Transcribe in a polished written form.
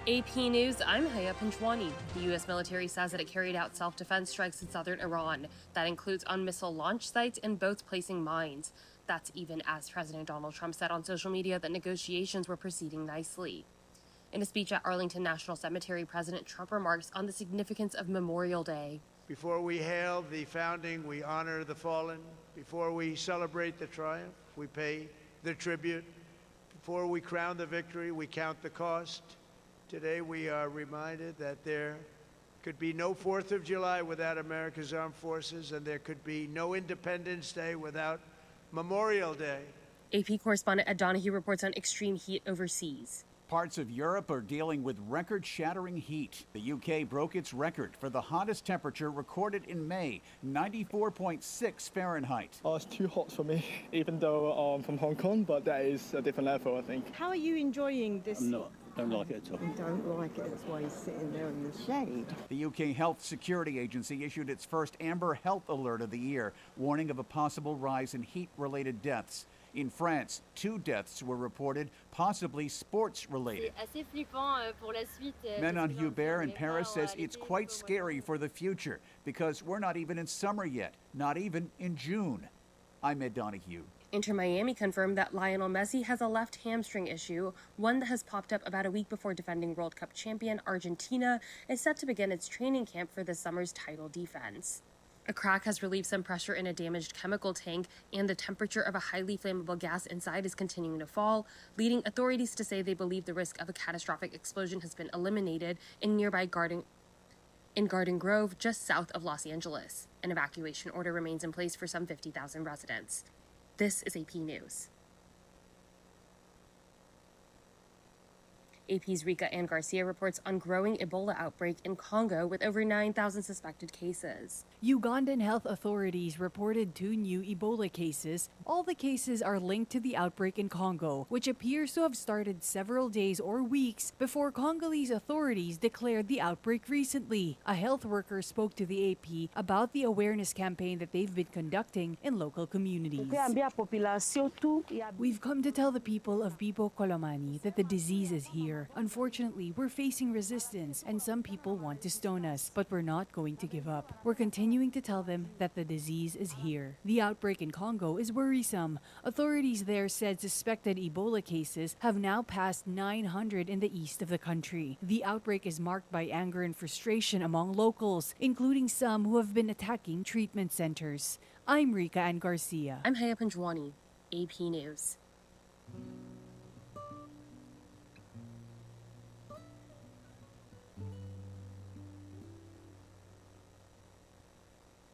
AP News, I'm Haya Panchwani. The U.S. military says that it carried out self-defense strikes in southern Iran. That includes on missile launch sites and boats placing mines. That's even as President Donald Trump said on social media that negotiations were proceeding nicely. In a speech at Arlington National Cemetery, President Trump remarks on the significance of Memorial Day. Before we hail the founding, we honor the fallen. Before we celebrate the triumph, we pay the tribute. Before we crown the victory, we count the cost. Today, we are reminded that there could be no 4th of July without America's armed forces, and there could be no Independence Day without Memorial Day. AP correspondent Ed Donahue reports on extreme heat overseas. Parts of Europe are dealing with record-shattering heat. The UK broke its record for the hottest temperature recorded in May, 94.6 Fahrenheit. Oh, it's too hot for me, even though I'm from Hong Kong, but that is a different level, I think. How are you enjoying this? Don't like it at all. I don't like it, that's why he's sitting there in the shade. The UK Health Security Agency issued its first Amber Health Alert of the year, warning of a possible rise in heat-related deaths. In France, 2 deaths were reported, possibly sports-related. Manon Hubert in Paris says it's quite scary for the future because we're not even in summer yet, not even in June. I'm Ed Donahue. Inter Miami confirmed that Lionel Messi has a left hamstring issue, one that has popped up about a week before defending World Cup champion Argentina is set to begin its training camp for this summer's title defense. A crack has relieved some pressure in a damaged chemical tank, and the temperature of a highly flammable gas inside is continuing to fall, leading authorities to say they believe the risk of a catastrophic explosion has been eliminated in nearby Garden Grove, just south of Los Angeles. An evacuation order remains in place for some 50,000 residents. This is AP News. AP's Rika Ann Garcia reports on growing Ebola outbreak in Congo with over 9,000 suspected cases. Ugandan health authorities reported 2 new Ebola cases. All the cases are linked to the outbreak in Congo, which appears to have started several days or weeks before Congolese authorities declared the outbreak recently. A health worker spoke to the AP about the awareness campaign that they've been conducting in local communities. We've come to tell the people of Bibo Kolomani that the disease is here. Unfortunately, we're facing resistance and some people want to stone us, but we're not going to give up. We're continuing to tell them that the disease is here. The outbreak in Congo is worrisome. Authorities there said suspected Ebola cases have now passed 900 in the east of the country. The outbreak is marked by anger and frustration among locals, including some who have bbeen attacking treatment centers. I'm Rika Ann Garcia. I'm Haya Panchwani, AP News.